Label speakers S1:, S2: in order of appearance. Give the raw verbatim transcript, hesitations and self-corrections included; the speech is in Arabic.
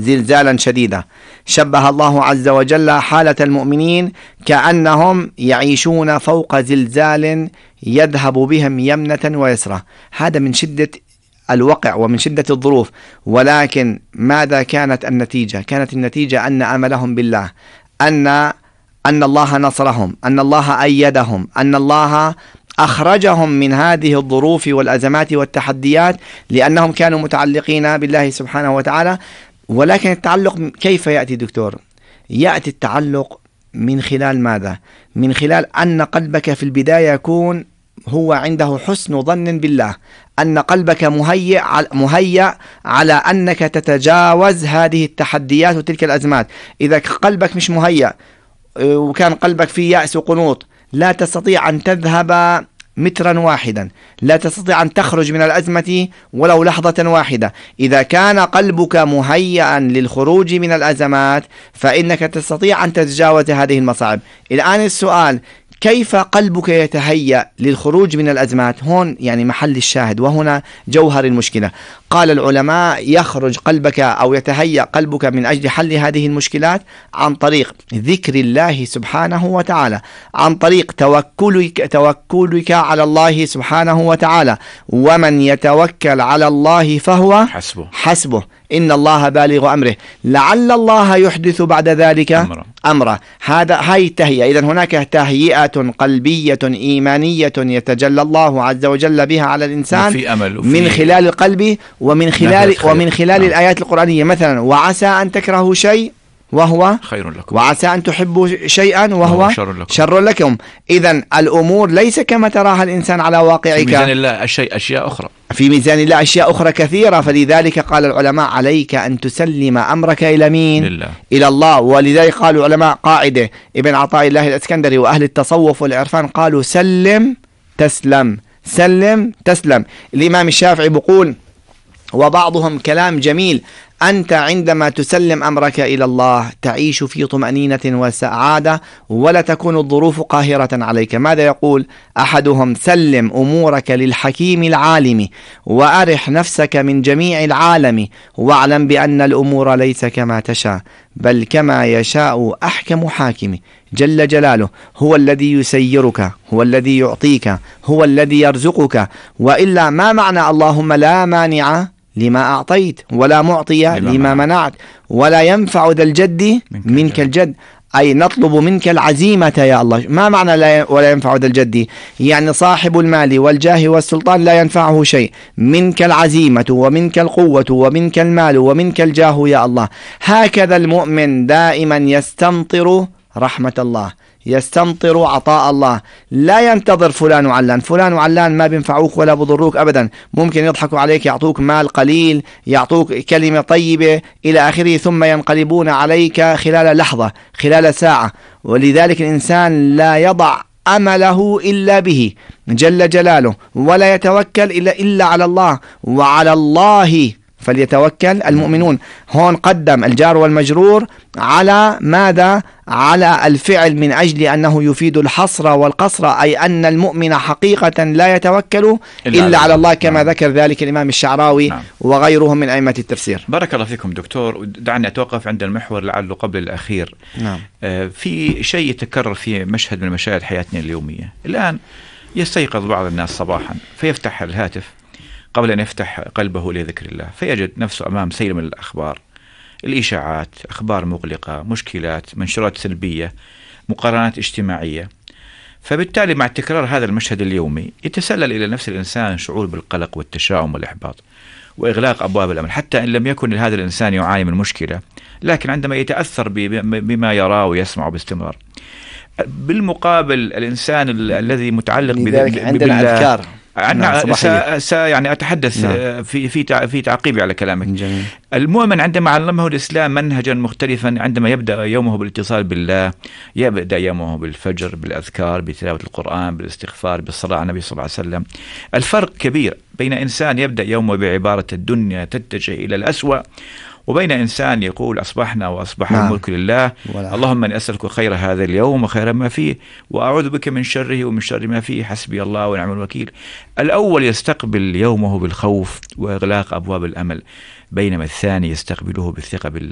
S1: زلزالا شديدا. شبه الله عز وجل حالة المؤمنين كأنهم يعيشون فوق زلزال يذهب بهم يمنة ويسرى. هذا من شدة الوقع ومن شدة الظروف. ولكن ماذا كانت النتيجة؟ كانت النتيجة أن أملهم بالله، أن أن الله نصرهم، أن الله أيدهم، أن الله أخرجهم من هذه الظروف والأزمات والتحديات، لأنهم كانوا متعلقين بالله سبحانه وتعالى. ولكن التعلق كيف يأتي دكتور؟ يأتي التعلق من خلال ماذا؟ من خلال أن قلبك في البداية يكون هو عنده حسن ظن بالله، أن قلبك مهيئ مهيئ على أنك تتجاوز هذه التحديات وتلك الأزمات. إذا قلبك مش مهيئ وكان قلبك فيه يأس وقنوط، لا تستطيع أن تذهب مترا واحدا، لا تستطيع أن تخرج من الأزمة ولو لحظة واحدة. إذا كان قلبك مهيئا للخروج من الأزمات فإنك تستطيع أن تتجاوز هذه المصاعب. الآن السؤال، كيف قلبك يتهيأ للخروج من الأزمات؟ هون يعني محل الشاهد، وهنا جوهر المشكلة. قال العلماء: يخرج قلبك أو يتهيأ قلبك من أجل حل هذه المشكلات عن طريق ذكر الله سبحانه وتعالى، عن طريق توكلك, توكلك على الله سبحانه وتعالى. ومن يتوكل على الله فهو
S2: حسبه,
S1: حسبه إن الله بالغ أمره لعل الله يحدث بعد ذلك أمره, أمره. هذا هاي التهيئة. إذن هناك تهيئة قلبية إيمانية يتجلى الله عز وجل بها على الإنسان
S2: وفي أمل وفي
S1: من خلال القلب ومن خلال ومن خلال نعم. الآيات القرآنية مثلا: وعسى أن تكرهوا شيء وهو
S2: خير لكم،
S1: وعسى أن تحبوا شيئا وهو
S2: شر لكم,
S1: شر لكم. إذن الأمور ليس كما تراها الإنسان على واقعك.
S2: في ميزان الله الشيء أشياء أخرى،
S1: في ميزان الله أشياء أخرى كثيرة. فلذلك قال العلماء: عليك أن تسلم أمرك إلى مين؟
S2: لله.
S1: إلى الله. ولذلك قالوا العلماء قاعدة، ابن عطاء الله الإسكندري وأهل التصوف والعرفان قالوا: سلم تسلم، سلم تسلم. الإمام الشافعي بيقول، وبعضهم كلام جميل: أنت عندما تسلم أمرك إلى الله تعيش في طمأنينة وسعادة ولا تكون الظروف قاهرة عليك. ماذا يقول أحدهم؟ سلم أمورك للحكيم العالم وأرح نفسك من جميع العالم، واعلم بأن الأمور ليس كما تشاء بل كما يشاء أحكم حاكم جل جلاله. هو الذي يسيرك، هو الذي يعطيك، هو الذي يرزقك. وإلا ما معنى اللهم لا مانع لما أعطيت ولا معطي لما, لما منعت ولا ينفع ذا الجد منك, منك الجد؟ أي نطلب منك العزيمة يا الله. ما معنى لا ولا ينفع ذا الجد؟ يعني صاحب المال والجاه والسلطان لا ينفعه شيء، منك العزيمة ومنك القوة ومنك المال ومنك الجاه يا الله. هكذا المؤمن دائما يستمطر رحمة الله، يستمطر عطاء الله، لا ينتظر فلان وعلان. فلان وعلان ما بينفعوك ولا بضروك أبدا، ممكن يضحكوا عليك، يعطوك مال قليل، يعطوك كلمة طيبة إلى آخره، ثم ينقلبون عليك خلال لحظة، خلال ساعة. ولذلك الإنسان لا يضع أمله إلا به جل جلاله، ولا يتوكل إلا, إلا على الله، وعلى الله فليتوكل المؤمنون. هون قدم الجار والمجرور على ماذا؟ على الفعل من أجل أنه يفيد الحصر والقصر، أي أن المؤمن حقيقة لا يتوكل إلا, إلا على الله، كما نعم. ذكر ذلك الإمام الشعراوي نعم. وغيرهم من أئمة التفسير.
S2: بارك الله فيكم دكتور. دعني أتوقف عند المحور لعله قبل الأخير.
S1: نعم.
S2: آه في شيء يتكرر في مشهد من مشاهد حياتنا اليومية. الآن يستيقظ بعض الناس صباحا فيفتح الهاتف قبل أن يفتح قلبه لذكر الله، فيجد نفسه أمام سيل من الأخبار، الإشاعات، أخبار مقلقة، مشكلات، منشورات سلبية، مقارنات اجتماعية. فبالتالي مع تكرار هذا المشهد اليومي يتسلل إلى نفس الإنسان شعور بالقلق والتشاؤم والإحباط وإغلاق أبواب الأمل، حتى إن لم يكن هذا الإنسان يعاني من مشكلة، لكن عندما يتأثر بما يراه ويسمعه باستمرار. بالمقابل الإنسان الذي متعلق بالله، أنا س يعني أتحدث نعم. في في في تعقيبي على كلامك.
S1: جميل.
S2: المؤمن عندما علمه الإسلام منهجا مختلفا، عندما يبدأ يومه بالاتصال بالله، يبدأ يومه بالفجر، بالأذكار، بتلاوة القرآن، بالاستغفار، بالصلاة على النبي صلى الله عليه وسلم. الفرق كبير بين إنسان يبدأ يومه بعبارة الدنيا تتجه إلى الأسوأ، وبين إنسان يقول أصبحنا وأصبح نعم. الملك لله، ولا. اللهم أني أسألك خير هذا اليوم وخير ما فيه، وأعوذ بك من شره ومن شر ما فيه، حسبي الله ونعم الوكيل. الأول يستقبل يومه بالخوف وإغلاق أبواب الأمل، بينما الثاني يستقبله بالثقة بالله.